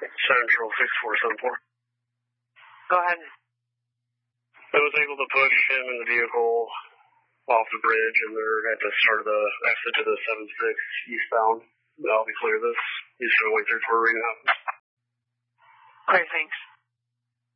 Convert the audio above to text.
Central 6474. Go ahead. I was able to push him and the vehicle off the bridge, and they're at the start of the exit to the 76 eastbound. I'll be clear this. He's going to wait there for a ring up. Okay, thanks.